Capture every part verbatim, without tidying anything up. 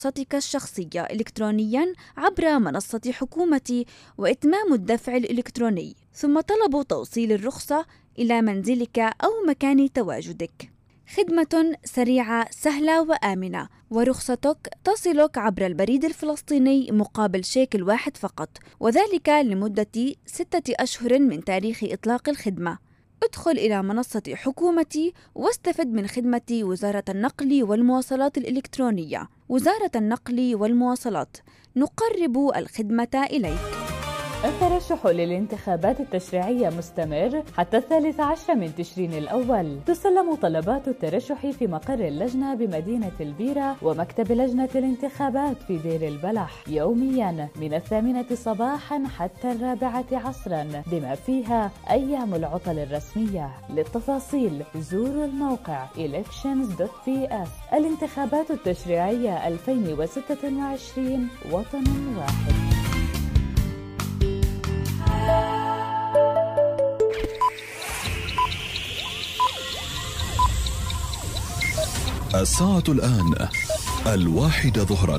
رخصتك الشخصية إلكترونياً عبر منصة حكومتي وإتمام الدفع الإلكتروني، ثم طلب توصيل الرخصة إلى منزلك أو مكان تواجدك. خدمة سريعة سهلة وآمنة، ورخصتك تصلك عبر البريد الفلسطيني مقابل شيكل واحد فقط، وذلك لمدة ستة أشهر من تاريخ إطلاق الخدمة. ادخل إلى منصة حكومتي واستفد من خدمة وزارة النقل والمواصلات الإلكترونية. وزارة النقل والمواصلات، نقرب الخدمة إليك. الترشح للانتخابات التشريعية مستمر حتى الثالث عشر من تشرين الأول. تسلم طلبات الترشح في مقر اللجنة بمدينة البيرة ومكتب لجنة الانتخابات في دير البلح يومياً من الثامنة صباحاً حتى الرابعة عصراً، بما فيها أيام العطل الرسمية. للتفاصيل زوروا الموقع elections دوت بي إس. الانتخابات التشريعية ألفين وستة وعشرين، وطن واحد. الساعة الآن الواحدة ظهرا.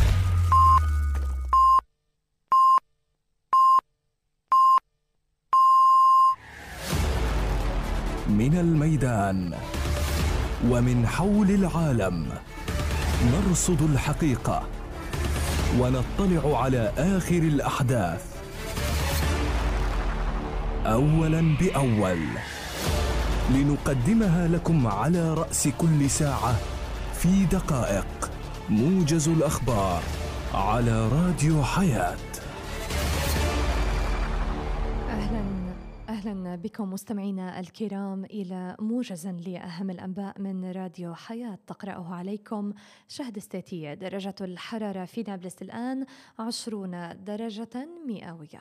من الميدان ومن حول العالم نرصد الحقيقة ونطلع على آخر الأحداث أولا بأول، لنقدمها لكم على رأس كل ساعة في دقائق. موجز الأخبار على راديو حياة. أهلا أهلا بكم مستمعينا الكرام إلى موجز لأهم الأنباء من راديو حياة، تقرأه عليكم شهد استاتية. درجة الحرارة في نابلس الآن عشرون درجة مئوية.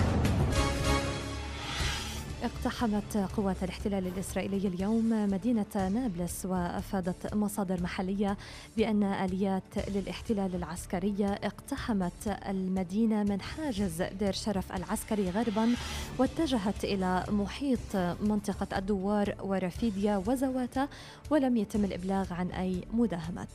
اقتحمت قوات الاحتلال الإسرائيلي اليوم مدينة نابلس، وأفادت مصادر محلية بأن آليات للاحتلال العسكرية اقتحمت المدينة من حاجز دير شرف العسكري غربا، واتجهت إلى محيط منطقة الدوار ورفيديا وزواتا، ولم يتم الإبلاغ عن أي مداهمات.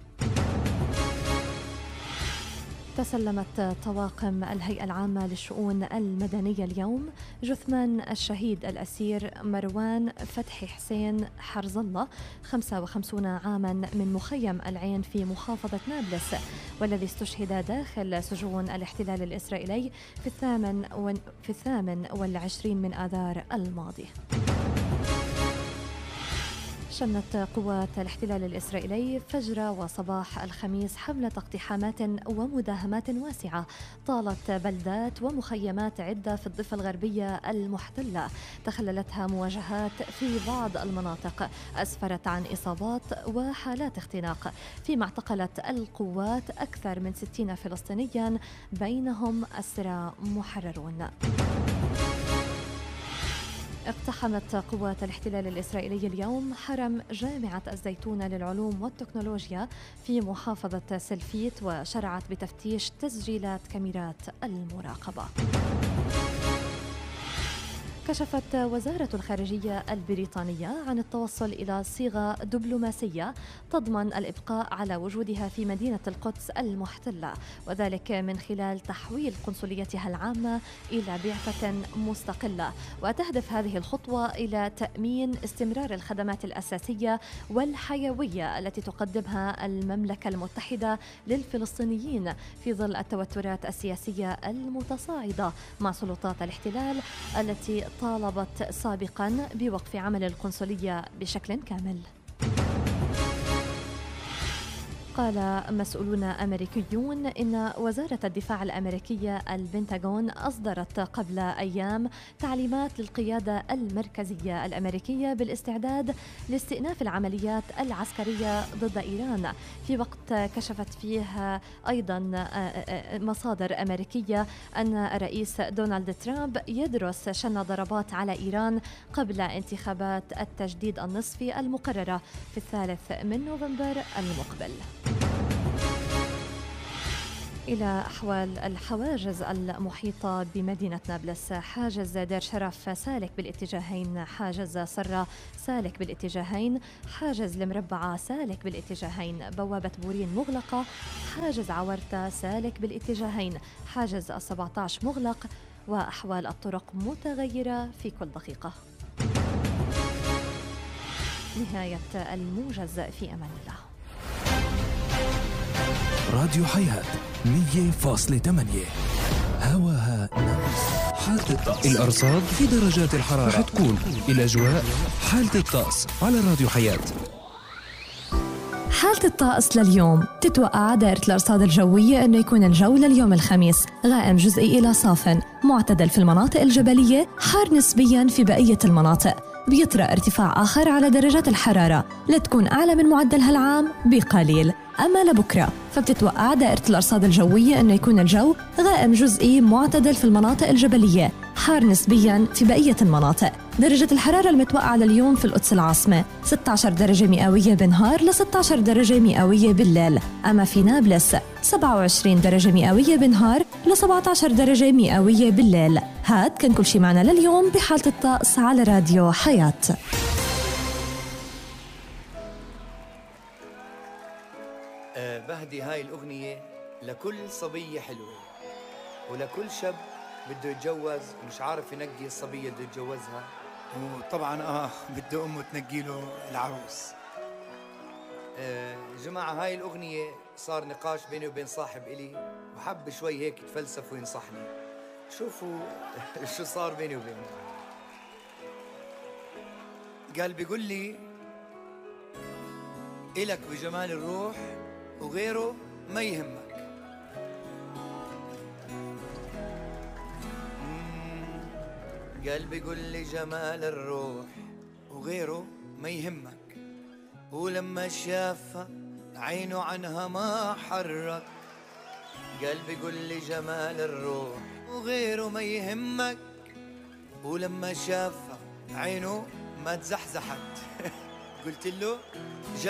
تسلمت طواقم الهيئة العامة للشؤون المدنية اليوم جثمان الشهيد الأسير مروان فتحي حسين حرز الله، خمسة وخمسين عاما، من مخيم العين في محافظة نابلس، والذي استشهد داخل سجون الاحتلال الإسرائيلي في الثامن في الثامن والعشرين من آذار الماضي. شنت قوات الاحتلال الإسرائيلي فجر وصباح الخميس حملة اقتحامات ومداهمات واسعة طالت بلدات ومخيمات عدة في الضفة الغربية المحتلة، تخللتها مواجهات في بعض المناطق أسفرت عن إصابات وحالات اختناق، فيما اعتقلت القوات أكثر من ستين فلسطينيا بينهم أسرى محررون. اقتحمت قوات الاحتلال الإسرائيلي اليوم حرم جامعة الزيتونة للعلوم والتكنولوجيا في محافظة سلفيت، وشرعت بتفتيش تسجيلات كاميرات المراقبة. كشفت وزارة الخارجية البريطانية عن التوصل إلى صيغة دبلوماسية تضمن الإبقاء على وجودها في مدينة القدس المحتلة، وذلك من خلال تحويل قنصليتها العامة إلى بعثة مستقلة. وتهدف هذه الخطوة إلى تأمين استمرار الخدمات الأساسية والحيوية التي تقدمها المملكة المتحدة للفلسطينيين في ظل التوترات السياسية المتصاعدة مع سلطات الاحتلال التي طالبت سابقا بوقف عمل القنصلية بشكل كامل. قال مسؤولون أمريكيون إن وزارة الدفاع الأمريكية البنتاغون أصدرت قبل أيام تعليمات للقيادة المركزية الأمريكية بالاستعداد لاستئناف العمليات العسكرية ضد إيران، في وقت كشفت فيها أيضا مصادر أمريكية أن الرئيس دونالد ترامب يدرس شن ضربات على إيران قبل انتخابات التجديد النصفي المقررة في الثالث من نوفمبر المقبل. إلى أحوال الحواجز المحيطة بمدينة نابلس. حاجز دير شرف سالك بالاتجاهين، حاجز صرة سالك بالاتجاهين، حاجز المربعة سالك بالاتجاهين، بوابة بورين مغلقة، حاجز عورتة سالك بالاتجاهين، حاجز السبعة عشر مغلق، وأحوال الطرق متغيرة في كل دقيقة. نهاية الموجز، في أمان الله. راديو حياة مية فاصلة ثمانية هواها نفس. حالة الطقس، الأرصاد في درجات الحرارة رح تكون الأجواء. حالة الطقس على راديو حياة. حالة الطقس لليوم: تتوقع دائرة الأرصاد الجوية أنه يكون الجو لليوم الخميس غائم جزئي إلى صاف، معتدل في المناطق الجبلية، حار نسبياً في بقية المناطق. بيطرأ ارتفاع آخر على درجات الحرارة لتكون أعلى من معدلها العام بقليل. أما لبكرة فبتتوقع دائرة الأرصاد الجوية أنه يكون الجو غائم جزئي معتدل في المناطق الجبلية، حار نسبياً في بقية المناطق. درجة الحرارة المتوقعة لليوم في القدس العاصمة ستة عشر درجة مئوية بالنهار ل ستة عشر درجة مئوية بالليل. أما في نابلس سبعة وعشرين درجة مئوية بالنهار ل سبعة عشر درجة مئوية بالليل. هاد كان كل شي معنا لليوم بحالة الطقس على راديو حياة. أه بهدي هاي الأغنية لكل صبية حلوة ولكل شاب بده يتجوز ومش عارف ينقي الصبية بده يتجوزها، وطبعا اه بده امه تنقي له العروس. أه جماعة، هاي الأغنية صار نقاش بيني وبين صاحب إلي وحب شوي هيك يتفلسف وينصحني. شوفوا شو صار بيني وبينه. قال بيقول لي إلك بجمال الروح وغيره ما يهمك. قلبي يقول لي جمال الروح وغيره ما يهمك، ولما شافها عينه عنها ما حرك. قلبي يقول لي جمال الروح وغيره ما يهمك، ولما شافها عينه ما تزحزحت. قلت له